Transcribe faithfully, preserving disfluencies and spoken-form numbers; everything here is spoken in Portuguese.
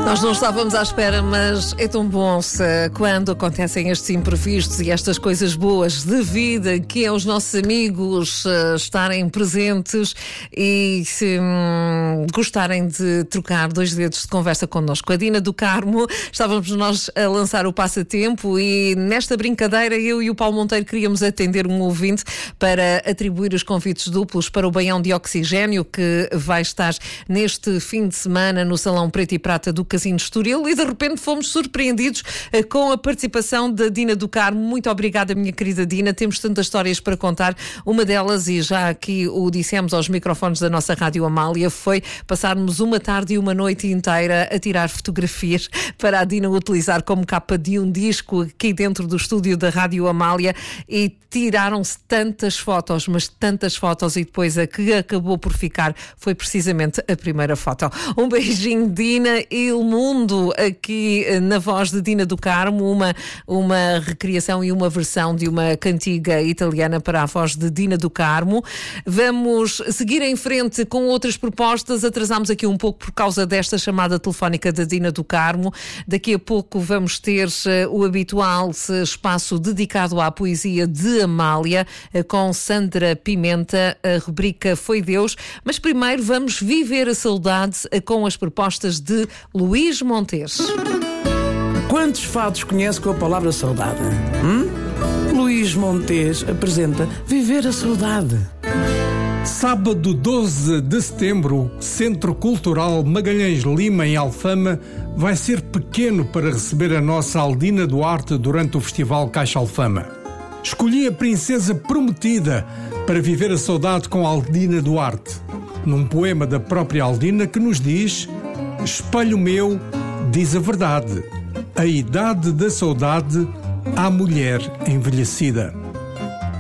Nós não estávamos à espera, mas é tão bom se, quando acontecem estes imprevistos e estas coisas boas de vida, que é os nossos amigos uh, estarem presentes e se hum, gostarem de trocar dois dedos de conversa connosco. A Dina do Carmo, estávamos nós a lançar o passatempo e nesta brincadeira eu e o Paulo Monteiro queríamos atender um ouvinte para atribuir os convites duplos para o Baião de Oxigênio, que vai estar neste fim de semana no Salão Preto e Prata do Casino Estoril, e de repente fomos surpreendidos uh, com a participação da Dina do Carmo. Muito obrigada, minha querida Dina. Temos tantas histórias para contar. Uma delas, e já aqui o dissemos aos microfones da nossa Rádio Amália, foi passarmos uma tarde e uma noite inteira a tirar fotografias para a Dina utilizar como capa de um disco aqui dentro do estúdio da Rádio Amália, e tiraram-se tantas fotos, mas tantas fotos, e depois a que acabou por ficar foi precisamente a primeira foto. Um beijinho, Dina. Il Mundo, aqui na voz de Dina do Carmo, uma, uma recriação e uma versão de uma cantiga italiana para a voz de Dina do Carmo. Vamos seguir em frente com outras propostas. Atrasámos aqui um pouco por causa desta chamada telefónica da Dina do Carmo. Daqui a pouco vamos ter uh, o habitual uh, espaço dedicado à poesia de Amália, uh, com Sandra Pimenta. A rubrica Foi Deus. Mas primeiro vamos viver a saudade uh, com as propostas de Luís Montes. Quantos fados conhece com a palavra saudade? Hum? Luís Montes apresenta Viver a Saudade. Sábado doze de setembro, o Centro Cultural Magalhães Lima, em Alfama, vai ser pequeno para receber a nossa Aldina Duarte durante o Festival Caixa Alfama. Escolhi a Princesa Prometida para viver a saudade com Aldina Duarte, num poema da própria Aldina que nos diz: espelho meu, diz a verdade, a idade da saudade à mulher envelhecida.